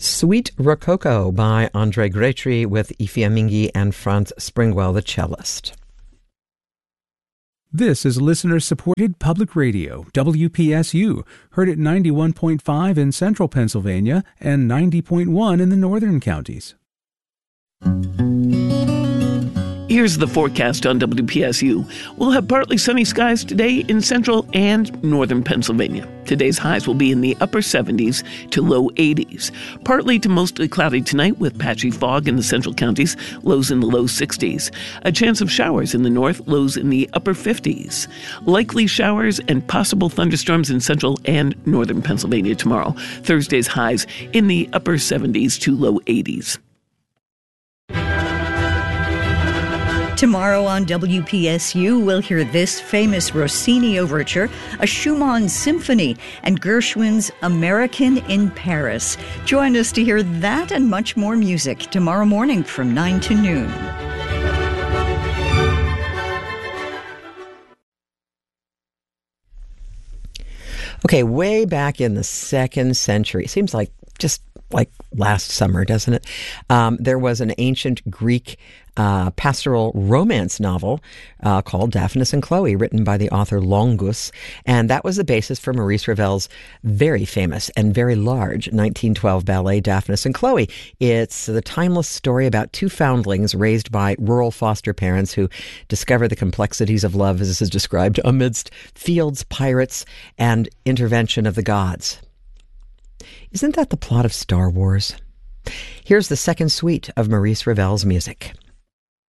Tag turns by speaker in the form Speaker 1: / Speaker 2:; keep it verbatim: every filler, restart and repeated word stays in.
Speaker 1: Suite Rococo by Andre Gretry with Ifeanyi and Franz Springwell, the cellist.
Speaker 2: This is listener-supported public radio, W P S U, heard at ninety-one point five in central Pennsylvania and ninety point one in the northern counties.
Speaker 3: Here's the forecast on W P S U. We'll have partly sunny skies today in central and northern Pennsylvania. Today's highs will be in the upper seventies to low eighties. Partly to mostly cloudy tonight with patchy fog in the central counties, lows in the low sixties. A chance of showers in the north, lows in the upper fifties. Likely showers and possible thunderstorms in central and northern Pennsylvania tomorrow. Thursday's highs in the upper seventies to low eighties.
Speaker 4: Tomorrow on W P S U, we'll hear this famous Rossini overture, a Schumann symphony, and Gershwin's American in Paris. Join us to hear that and much more music tomorrow morning from nine to noon.
Speaker 1: Okay, way back in the second century, seems like just like last summer, doesn't it? Um, there was an ancient Greek uh, pastoral romance novel uh, called Daphnis and Chloe, written by the author Longus, and that was the basis for Maurice Ravel's very famous and very large nineteen twelve ballet Daphnis and Chloe. It's the timeless story about two foundlings raised by rural foster parents who discover the complexities of love, as this is described, amidst fields, pirates, and intervention of the gods. Isn't that the plot of Star Wars? Here's the second suite of Maurice Ravel's music.